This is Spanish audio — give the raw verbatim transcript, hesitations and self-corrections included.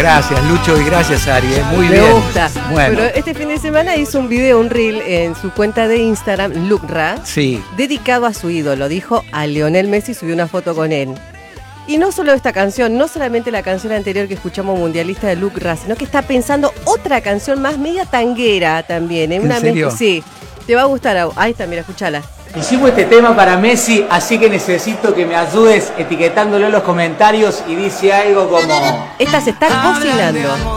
Gracias, Lucho, y gracias, Ari. ¿eh? Muy Me bien. gusta. Bueno. Pero este fin de semana hizo un video, un reel en su cuenta de Instagram, Lucra, Sí. dedicado a su ídolo. Dijo a Lionel Messi, subió una foto con él. Y no solo esta canción, no solamente la canción anterior que escuchamos, Mundialista de Lucra, sino que está pensando otra canción más media tanguera también. ¿eh? ¿En Una serio? mezcla- Sí, te va a gustar. a- Ahí está, mira, escúchala. Hicimos este tema para Messi, así que necesito que me ayudes etiquetándolo en los comentarios y dice algo como... Esta se está cocinando.